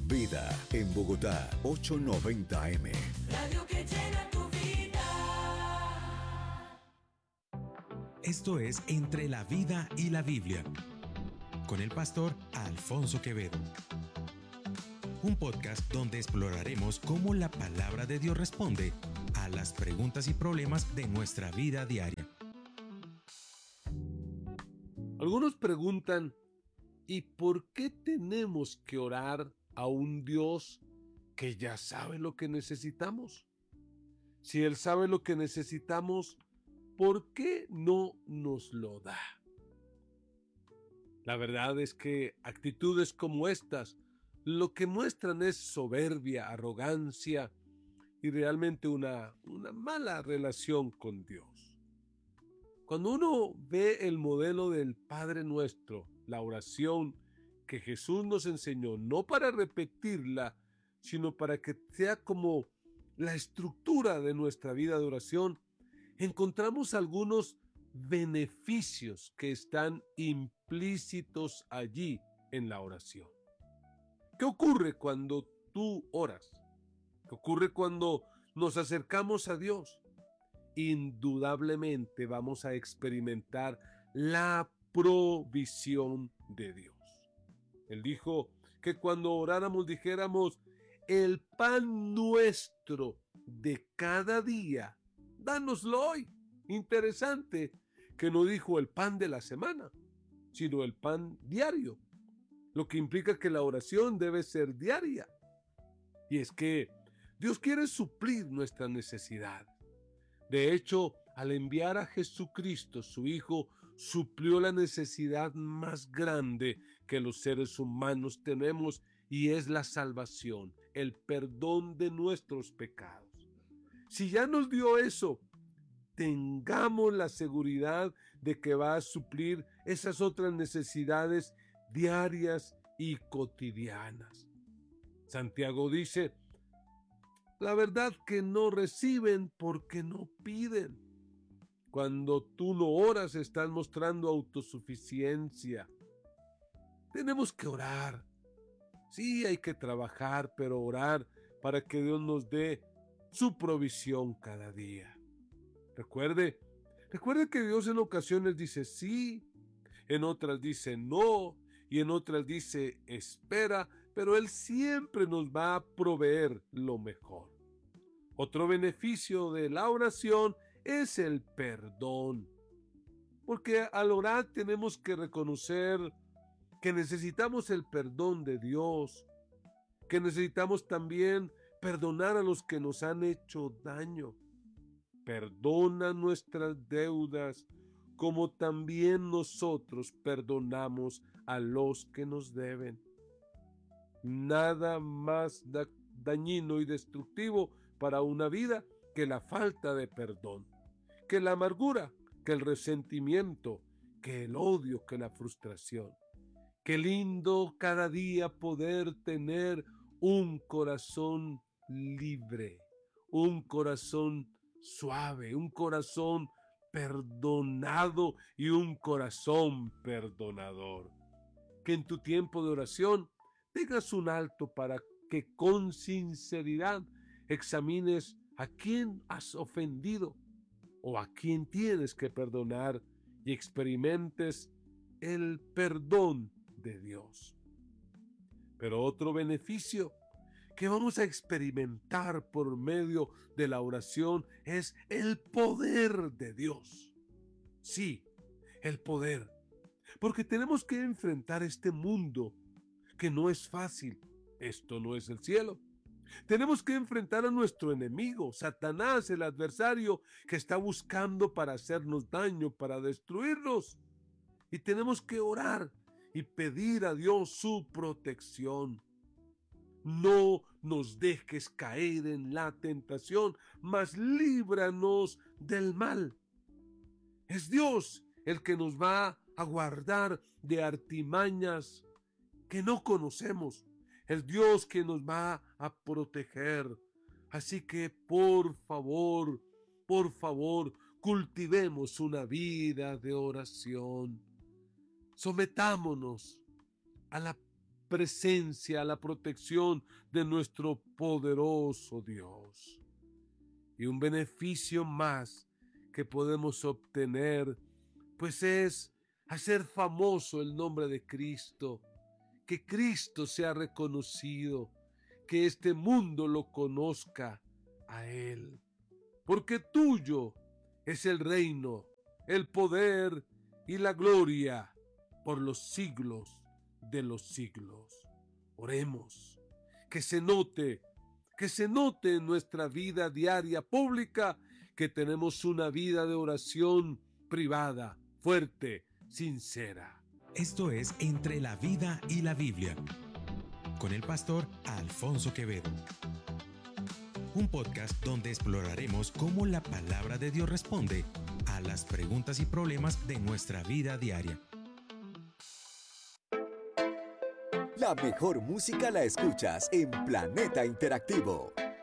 Vida en Bogotá, 890 AM. Radio que llena tu vida. Esto es Entre la Vida y la Biblia, con el pastor Alfonso Quevedo. Un podcast donde exploraremos cómo la palabra de Dios responde a las preguntas y problemas de nuestra vida diaria. Algunos preguntan, ¿y por qué tenemos que orar a un Dios que ya sabe lo que necesitamos? Si Él sabe lo que necesitamos, ¿por qué no nos lo da? La verdad es que actitudes como estas lo que muestran es soberbia, arrogancia y realmente una mala relación con Dios. Cuando uno ve el modelo del Padre Nuestro, la oración que Jesús nos enseñó, no para repetirla, sino para que sea como la estructura de nuestra vida de oración, encontramos algunos beneficios que están implícitos allí en la oración. ¿Qué ocurre cuando tú oras? ¿Qué ocurre cuando nos acercamos a Dios? Indudablemente vamos a experimentar la provisión de Dios. Él dijo que cuando oráramos dijéramos, el pan nuestro de cada día, dánoslo hoy. Interesante que no dijo el pan de la semana, sino el pan diario, lo que implica que la oración debe ser diaria. Y es que Dios quiere suplir nuestra necesidad. De hecho, al enviar a Jesucristo, su Hijo, suplió la necesidad más grande que los seres humanos tenemos, y es la salvación, el perdón de nuestros pecados. Si ya nos dio eso, tengamos la seguridad de que va a suplir esas otras necesidades diarias y cotidianas. Santiago dice, la verdad que no reciben porque no piden. Cuando tú no oras, estás mostrando autosuficiencia. Tenemos que orar. Sí, hay que trabajar, pero orar para que Dios nos dé su provisión cada día. Recuerde que Dios en ocasiones dice sí, en otras dice no, y en otras dice espera, pero Él siempre nos va a proveer lo mejor. Otro beneficio de la oración es el perdón, porque al orar tenemos que reconocer que necesitamos el perdón de Dios, que necesitamos también perdonar a los que nos han hecho daño. Perdona nuestras deudas, como también nosotros perdonamos a los que nos deben. Nada más dañino y destructivo para una vida que la falta de perdón, que la amargura, que el resentimiento, que el odio, que la frustración. Qué lindo cada día poder tener un corazón libre, un corazón suave, un corazón perdonado y un corazón perdonador. Que en tu tiempo de oración tengas un alto para que con sinceridad examines a quién has ofendido o a quién tienes que perdonar y experimentes el perdón de Dios. Pero otro beneficio que vamos a experimentar por medio de la oración es el poder de Dios. Sí, el poder. Porque tenemos que enfrentar este mundo que no es fácil. Esto no es el cielo. Tenemos que enfrentar a nuestro enemigo, Satanás, el adversario que está buscando para hacernos daño, para destruirnos. Y tenemos que orar y pedir a Dios su protección. No nos dejes caer en la tentación, mas líbranos del mal. Es Dios el que nos va a guardar de artimañas que no conocemos. Es Dios que nos va a proteger. Así que por favor, cultivemos una vida de oración. Sometámonos a la presencia, a la protección de nuestro poderoso Dios. Y un beneficio más que podemos obtener, pues es hacer famoso el nombre de Cristo, que Cristo sea reconocido, que este mundo lo conozca a Él, porque tuyo es el reino, el poder y la gloria por los siglos de los siglos. Oremos, que se note en nuestra vida diaria pública que tenemos una vida de oración privada, fuerte, sincera. Esto es Entre la Vida y la Biblia, con el pastor Alfonso Quevedo. Un podcast donde exploraremos cómo la palabra de Dios responde a las preguntas y problemas de nuestra vida diaria. La mejor música la escuchas en Planeta Interactivo.